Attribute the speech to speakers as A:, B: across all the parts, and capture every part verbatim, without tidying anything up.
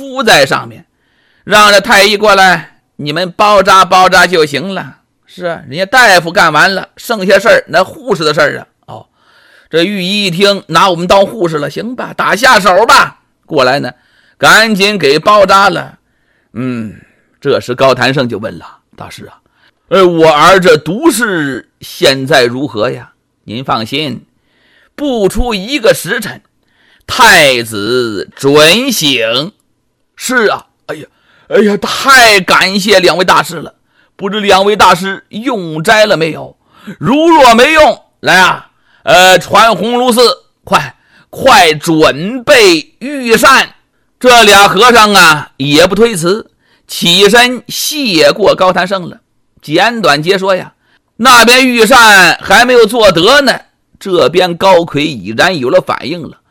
A: 敷在上面，让这太医过来，你们包扎包扎就行了。是啊，人家大夫干完了，剩下事儿那护士的事儿啊。哦，这御医一听，拿我们当护士了，行吧，打下手吧。过来呢，赶紧给包扎了。嗯，这时高谭胜就问了，大师啊，呃，我儿这毒势现在如何呀？您放心，不出一个时辰，太子准醒。是啊，哎呀，哎呀，太感谢两位大师了。不知两位大师用斋了没有？如若没用，来啊，呃，传鸿胪寺，快快准备御膳。这俩和尚啊，也不推辞，起身谢过高谭胜了。简短截说呀，那边御膳还没有做得呢，这边高魁已然有了反应了。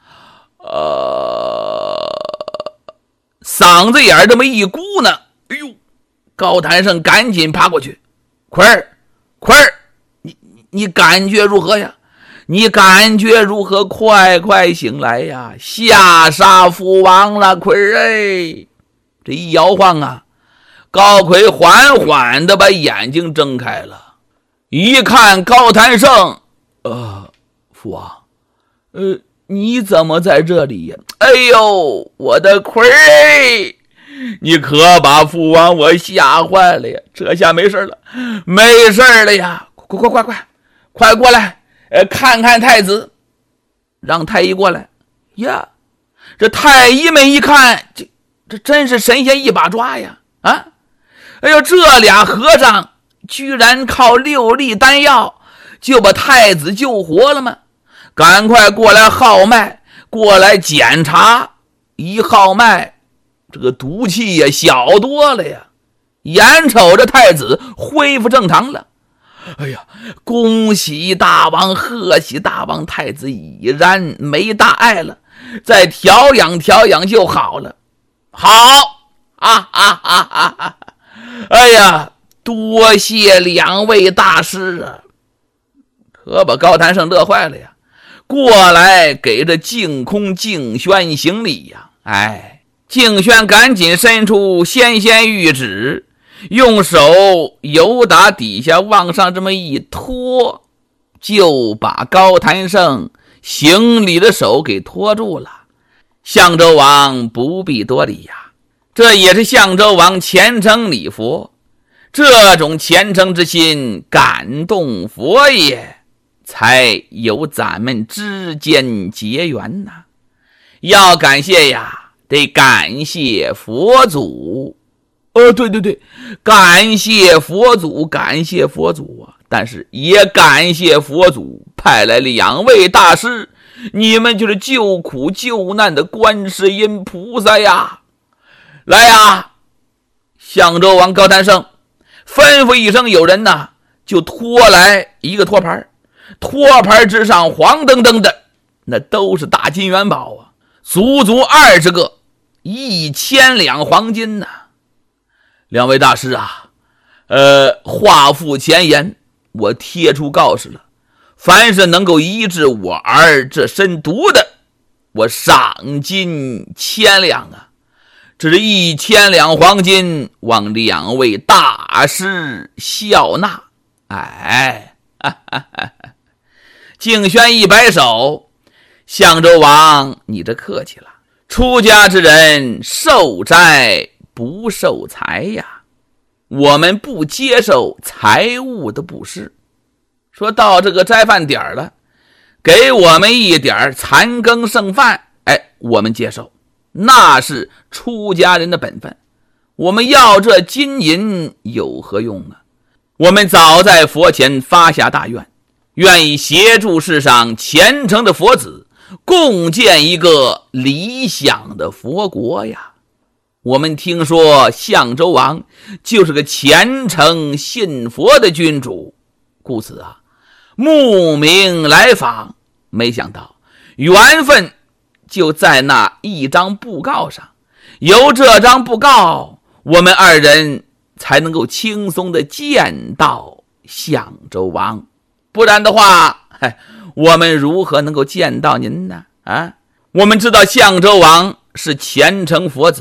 A: 呃，嗓子眼这么一鼓呢，哎呦！高谭胜赶紧爬过去，魁儿，魁儿，你你感觉如何呀？你感觉如何？快快醒来呀！下杀父王了，魁儿哎！这一摇晃啊，高魁缓缓地把眼睛睁开了，一看高谭胜，呃，父王，呃，你怎么在这里呀？哎呦，我的魁儿！你可把父王我吓坏了呀！这下没事了，没事了呀！快快快快快过来，呃，看看太子，让太医过来呀！这太医们一看，这这真是神仙一把抓呀！啊，哎呦，这俩和尚居然靠六粒丹药就把太子救活了吗？赶快过来号脉，过来检查，一号脉。这个毒气也小多了呀，眼瞅着太子恢复正常了。哎呀，恭喜大王，贺喜大王，太子已然没大碍了，再调养调养就好了。好啊啊啊啊啊！哎呀，多谢两位大师啊，可把高谭胜乐坏了呀，过来给这净空净轩行礼呀。哎，净轩赶紧伸出纤纤玉指，用手由打底下往上这么一拖，就把高谭胜行礼的手给拖住了。象州王不必多礼呀，这也是象州王虔诚礼佛，这种虔诚之心感动佛爷，才有咱们之间结缘呐。要感谢呀，得感谢佛祖。呃，对对对，感谢佛祖，感谢佛祖啊！但是也感谢佛祖派来两位大师，你们就是救苦救难的观世音菩萨呀！来呀！象州王高谭胜吩咐一声，有人呐就拖来一个托盘，托盘之上黄澄澄的，那都是大金元宝啊，足足二十个，一千两黄金呐、啊！两位大师啊，呃，话付前言，我贴出告示了，凡是能够医治我儿这身毒的，我赏金千两啊！这是一千两黄金，望两位大师笑纳。哎，哈哈哈哈！敬轩一摆手，象州王，你这客气了。出家之人受斋不受财呀，我们不接受财物的布施。说到这个斋饭点了，给我们一点残羹剩饭，哎，我们接受，那是出家人的本分。我们要这金银有何用啊？我们早在佛前发下大愿，愿意协助世上虔诚的佛子共建一个理想的佛国呀！我们听说象州王就是个虔诚信佛的君主，故此啊，慕名来访，没想到缘分就在那一张布告上，由这张布告，我们二人才能够轻松的见到象州王，不然的话，我们如何能够见到您呢？啊，我们知道象州王是虔诚佛子，